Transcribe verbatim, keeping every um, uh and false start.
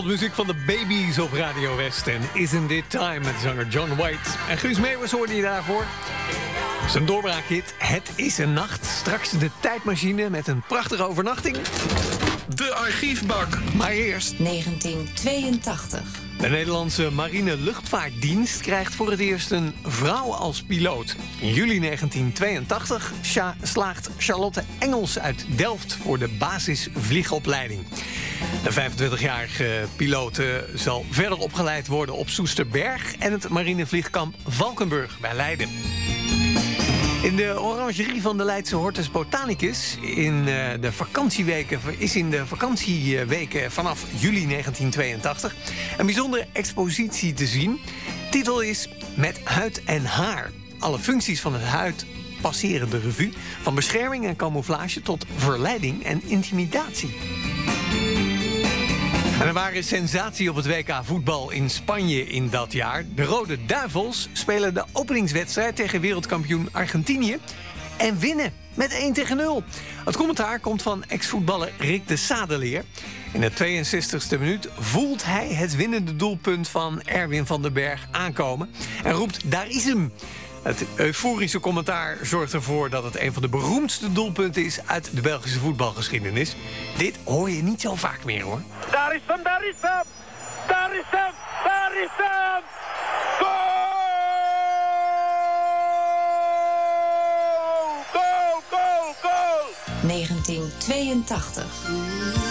Wereldmuziek van de Babies op Radio West. En Isn't It Time met zanger John White. En Guus Meeuwis hoorde je daarvoor. Zijn doorbraakhit Het is een nacht. Straks de tijdmachine met een prachtige overnachting. De archiefbak. Maar eerst negentien tweeëntachtig. De Nederlandse Marine Luchtvaartdienst krijgt voor het eerst een vrouw als piloot. In juli negentien tweeëntachtig scha- slaagt Charlotte Engels uit Delft voor de basisvliegopleiding. De vijfentwintigjarige piloot zal verder opgeleid worden op Soesterberg en het marinevliegkamp Valkenburg bij Leiden. In de orangerie van de Leidse Hortus Botanicus in de vakantieweken, is in de vakantieweken vanaf juli negentien tweeëntachtig een bijzondere expositie te zien. Titel is Met huid en haar. Alle functies van het huid passeren de revue. Van bescherming en camouflage tot verleiding en intimidatie. En er waren sensatie op het W K voetbal in Spanje in dat jaar. De Rode Duivels spelen de openingswedstrijd tegen wereldkampioen Argentinië en winnen met één tegen nul. Het commentaar komt van ex-voetballer Rick de Sadeleer. In de tweeënzestigste minuut voelt hij het winnende doelpunt van Erwin van den Berg aankomen en roept daar is hem. Het euforische commentaar zorgt ervoor dat het een van de beroemdste doelpunten is uit de Belgische voetbalgeschiedenis. Dit hoor je niet zo vaak meer, hoor. Daar is hem, daar is hem! Daar is hem, daar is hem! Goal! Goal, goal, goal! negentien tweeëntachtig.